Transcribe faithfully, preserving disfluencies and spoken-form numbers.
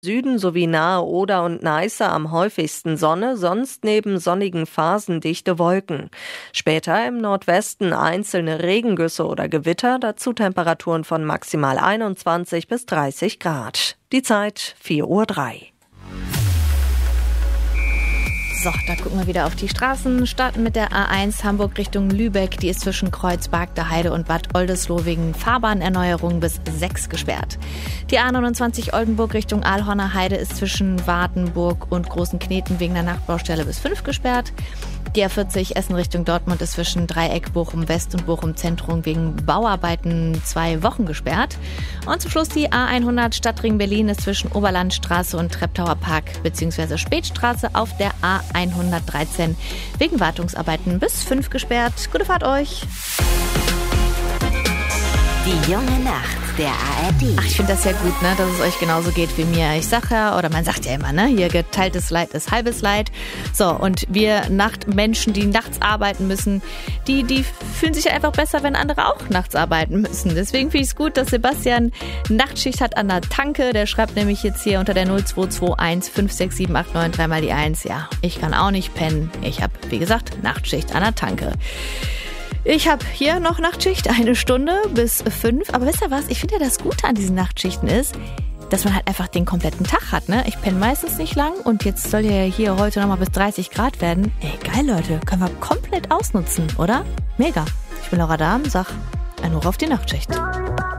Süden sowie nahe Oder und Neiße am häufigsten Sonne, sonst neben sonnigen Phasen dichte Wolken. Später im Nordwesten einzelne Regengüsse oder Gewitter, dazu Temperaturen von maximal einundzwanzig bis dreißig Grad. Die Zeit vier Uhr drei. So, da gucken wir wieder auf die Straßen. Starten mit der A eins Hamburg Richtung Lübeck. Die ist zwischen Kreuzberg, der Heide und Bad Oldesloe wegen Fahrbahnerneuerung bis sechs gesperrt. Die A neunundzwanzig Oldenburg Richtung Aalhorner Heide ist zwischen Wartenburg und Großen Kneten wegen der Nachtbaustelle bis fünf gesperrt. Die A vierzig Essen Richtung Dortmund ist zwischen Dreieck Bochum West und Bochum Zentrum wegen Bauarbeiten zwei Wochen gesperrt. Und zum Schluss die A hundert Stadtring Berlin ist zwischen Oberlandstraße und Treptower Park bzw. Spätstraße auf der A hundertdreizehn wegen Wartungsarbeiten bis fünf gesperrt. Gute Fahrt euch! Die junge Nacht der A R D. Ach, ich finde das ja gut, ne, dass es euch genauso geht wie mir. Ich sag ja, oder man sagt ja immer, ne, hier geteiltes Leid ist halbes Leid. So, und wir Nachtmenschen, die nachts arbeiten müssen, die, die fühlen sich einfach besser, wenn andere auch nachts arbeiten müssen. Deswegen finde ich es gut, dass Sebastian Nachtschicht hat an der Tanke. Der schreibt nämlich jetzt hier unter der null zwei zwei eins fünf sechs sieben acht neun dreimal die eins. Ja, ich kann auch nicht pennen. Ich habe, wie gesagt, Nachtschicht an der Tanke. Ich habe hier noch Nachtschicht, eine Stunde bis fünf. Aber wisst ihr was? Ich finde ja, das Gute an diesen Nachtschichten ist, dass man halt einfach den kompletten Tag hat, ne? Ich penne meistens nicht lang und jetzt soll ja hier heute nochmal bis dreißig Grad werden. Ey, geil, Leute. Können wir komplett ausnutzen, oder? Mega. Ich bin Laura Dahm, sag ein Hoch auf die Nachtschicht.